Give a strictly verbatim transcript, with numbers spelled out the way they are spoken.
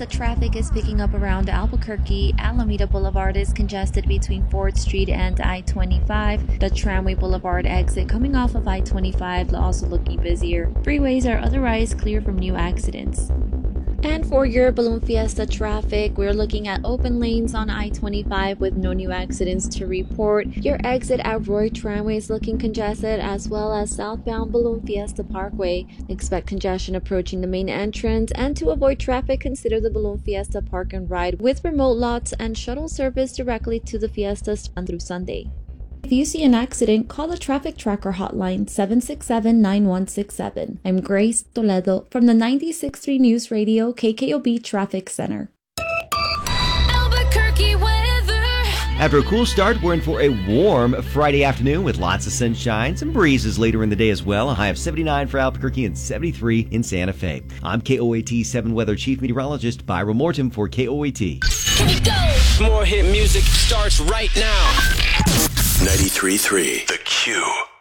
Fiesta traffic is picking up around Albuquerque. Alameda Boulevard is congested between fourth Street and I twenty-five. The Tramway Boulevard exit coming off of I twenty-five also looking busier. Freeways are otherwise clear from new accidents. And for your Balloon Fiesta traffic, we're looking at open lanes on I twenty-five with no new accidents to report. Your exit at Roy Tramway is looking congested, as well as southbound Balloon Fiesta Parkway. Expect congestion approaching the main entrance, and to avoid traffic, consider the Balloon Fiesta Park and Ride with remote lots and shuttle service directly to the fiestas on through Sunday. If you see an accident, call the Traffic Tracker hotline seven six seven, nine one six seven. I'm Grace Toledo from the ninety-six point three News Radio K K O B Traffic Center. Albuquerque weather. After a cool start, we're in for a warm Friday afternoon with lots of sunshine, some breezes later in the day as well. A high of seventy-nine for Albuquerque and seventy-three in Santa Fe. I'm K O A T seven Weather Chief Meteorologist Byron Morton for K O A T. Here we go. More hit music starts right now. ninety-three point three The Q.